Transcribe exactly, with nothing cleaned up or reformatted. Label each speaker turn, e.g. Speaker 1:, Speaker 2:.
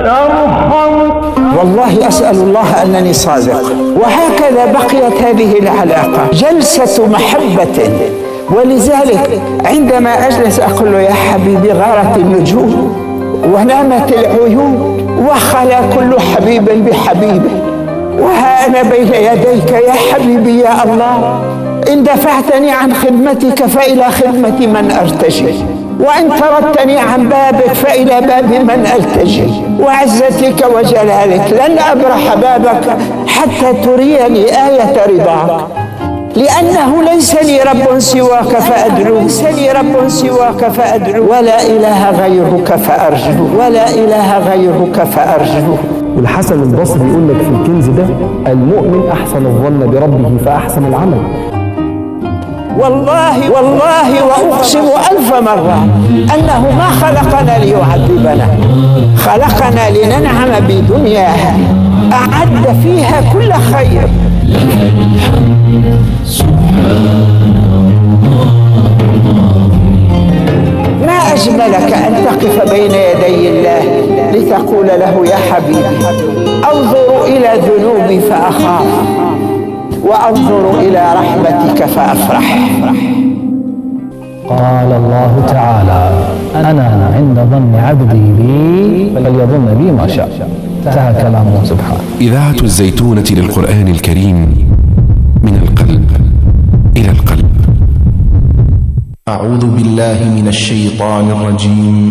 Speaker 1: والله أسأل الله أنني صادق. وهكذا بقيت هذه العلاقة جلسة محبة. ولذلك عندما أجلس أقول له يا حبيبي غارت النجوم ونامت العيون وخلا كل حبيب بحبيبه، وها أنا بين يديك يا حبيبي يا الله. إن دفعتني عن خدمتك فإلى خدمة من أرتجي، وإن طردتني عن بابك فإلى باب من ألتجي، وعزتك وجلالك لن أبرح بابك حتى تريني آية رضاك، لأنه ليس لي رب سواك فأدعو، ليس لي رب سواك فأدعو، ولا إله غيرك فأرجو، ولا إله غيرك فأرجو.
Speaker 2: والحسن البصري يقول لك في الكنز ده: المؤمن أحسن الظن بربه فأحسن العمل.
Speaker 1: والله والله وأقسم ألف مرة أنه ما خلقنا ليعذبنا، خلقنا لننعم بدنياها أعد فيها كل خير. ما أجملك أن تقف بين يدي الله لتقول له يا حبيبي أنظر إلى ذنوبي فأخاف، وأنظر إلى رحمتك فأفرح.
Speaker 3: قال الله تعالى: أنا عند ظن عبدي بي فليظن بي ما شاء. انتهى كلامه سبحانه.
Speaker 4: إذاعة الزيتونة للقرآن الكريم، من القلب إلى القلب.
Speaker 5: أعوذ بالله من الشيطان الرجيم.